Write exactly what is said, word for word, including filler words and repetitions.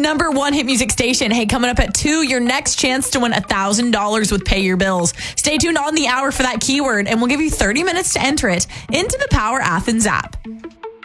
number one hit music station. Hey, coming up at two, your next chance to win one thousand dollars with Pay Your Bills. Stay tuned on the hour for that keyword, and we'll give you thirty minutes to enter it into the Power Athens app.